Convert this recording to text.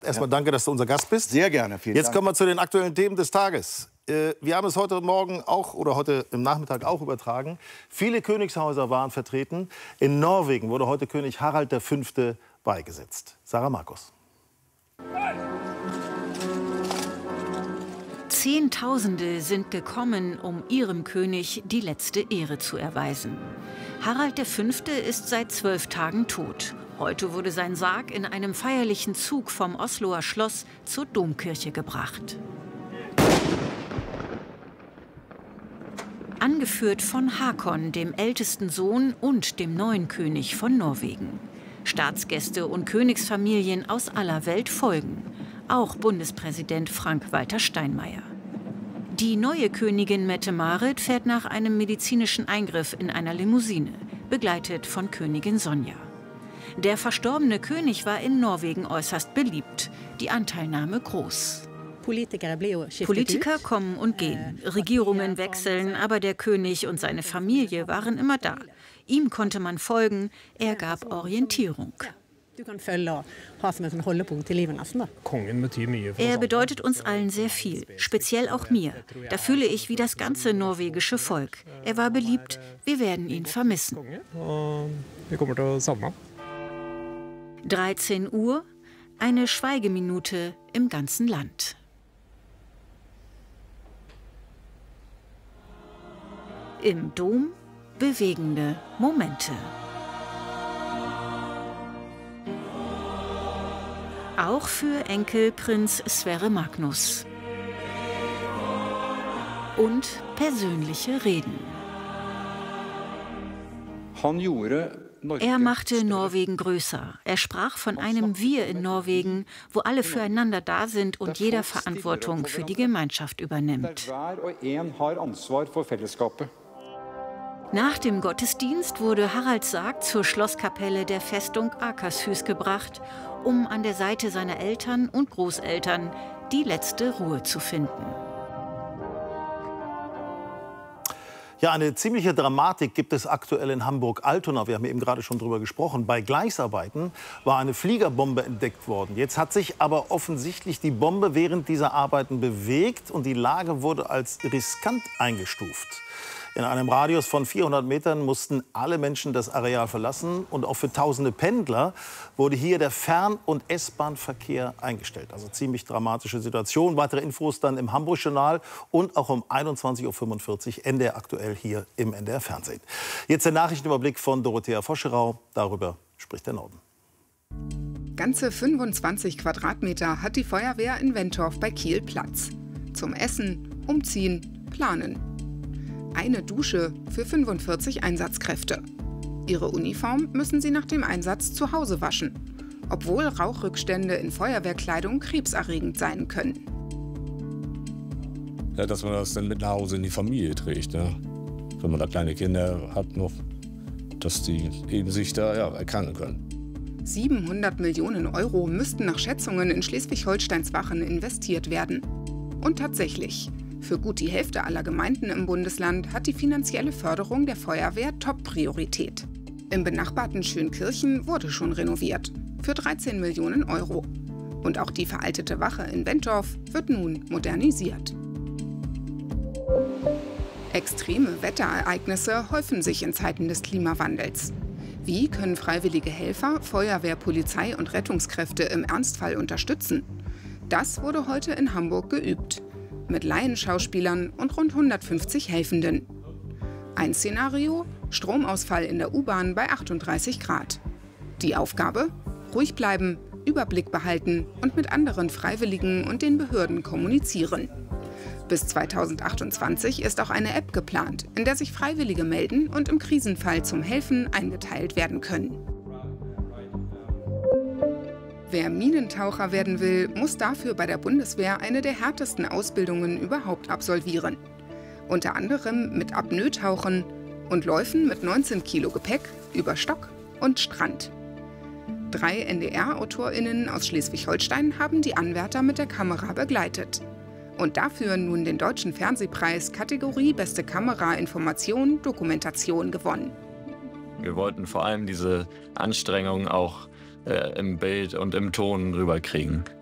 Erstmal danke, dass du unser Gast bist. Sehr gerne, vielen Dank. Jetzt kommen wir zu den aktuellen Themen des Tages. Wir haben es heute Morgen auch oder heute im Nachmittag auch übertragen. Viele Königshäuser waren vertreten. In Norwegen wurde heute König Harald V. beigesetzt. Sarah Markus. Zehntausende sind gekommen, um ihrem König die letzte Ehre zu erweisen. Harald V. ist seit 12 Tagen tot. Heute wurde sein Sarg in einem feierlichen Zug vom Osloer Schloss zur Domkirche gebracht. Angeführt von Hakon, dem ältesten Sohn und dem neuen König von Norwegen. Staatsgäste und Königsfamilien aus aller Welt folgen. Auch Bundespräsident Frank-Walter Steinmeier. Die neue Königin Mette-Marit fährt nach einem medizinischen Eingriff in einer Limousine, begleitet von Königin Sonja. Der verstorbene König war in Norwegen äußerst beliebt, die Anteilnahme groß. Politiker kommen und gehen, Regierungen wechseln, aber der König und seine Familie waren immer da. Ihm konnte man folgen, er gab Orientierung. Er bedeutet uns allen sehr viel, speziell auch mir. Da fühle ich wie das ganze norwegische Volk. Er war beliebt, wir werden ihn vermissen. 13 Uhr, eine Schweigeminute im ganzen Land. Im Dom bewegende Momente. Auch für Enkel Prinz Sverre Magnus. Und persönliche Reden. Er machte Norwegen größer. Er sprach von einem Wir in Norwegen, wo alle füreinander da sind und jeder Verantwortung für die Gemeinschaft übernimmt. Nach dem Gottesdienst wurde Haralds Sarg zur Schlosskapelle der Festung Akershus gebracht, um an der Seite seiner Eltern und Großeltern die letzte Ruhe zu finden. Ja, eine ziemliche Dramatik gibt es aktuell in Hamburg-Altona. Wir haben eben gerade schon drüber gesprochen. Bei Gleisarbeiten war eine Fliegerbombe entdeckt worden. Jetzt hat sich aber offensichtlich die Bombe während dieser Arbeiten bewegt und die Lage wurde als riskant eingestuft. In einem Radius von 400 Metern mussten alle Menschen das Areal verlassen. Und auch für tausende Pendler wurde hier der Fern- und S-Bahn-Verkehr eingestellt. Also ziemlich dramatische Situation. Weitere Infos dann im Hamburg-Journal und auch um 21:45 Uhr NDR aktuell hier im NDR Fernsehen. Jetzt der Nachrichtenüberblick von Dorothea Voscherau. Darüber spricht der Norden. Ganze 25 Quadratmeter hat die Feuerwehr in Wentorf bei Kiel Platz. Zum Essen, Umziehen, Planen. Eine Dusche für 45 Einsatzkräfte. Ihre Uniform müssen sie nach dem Einsatz zu Hause waschen, obwohl Rauchrückstände in Feuerwehrkleidung krebserregend sein können. Ja, dass man das dann mit nach Hause in die Familie trägt, ja. Wenn man da kleine Kinder hat noch, dass die eben sich da erkranken können. 700 Millionen Euro müssten nach Schätzungen in Schleswig-Holsteins Wachen investiert werden. Und tatsächlich. Für gut die Hälfte aller Gemeinden im Bundesland hat die finanzielle Förderung der Feuerwehr Top-Priorität. Im benachbarten Schönkirchen wurde schon renoviert, für 13 Millionen Euro. Und auch die veraltete Wache in Wentorf wird nun modernisiert. Extreme Wetterereignisse häufen sich in Zeiten des Klimawandels. Wie können freiwillige Helfer, Feuerwehr, Polizei und Rettungskräfte im Ernstfall unterstützen? Das wurde heute in Hamburg geübt. Mit Laienschauspielern und rund 150 Helfenden. Ein Szenario: Stromausfall in der U-Bahn bei 38 Grad. Die Aufgabe: ruhig bleiben, Überblick behalten und mit anderen Freiwilligen und den Behörden kommunizieren. Bis 2028 ist auch eine App geplant, in der sich Freiwillige melden und im Krisenfall zum Helfen eingeteilt werden können. Wer Minentaucher werden will, muss dafür bei der Bundeswehr eine der härtesten Ausbildungen überhaupt absolvieren. Unter anderem mit Apnoe-Tauchen und Läufen mit 19 Kilo Gepäck über Stock und Strand. 3 NDR-AutorInnen aus Schleswig-Holstein haben die Anwärter mit der Kamera begleitet. Und dafür nun den Deutschen Fernsehpreis Kategorie Beste Kamera, Information, Dokumentation gewonnen. Wir wollten vor allem diese Anstrengungen auch im Bild und im Ton rüberkriegen.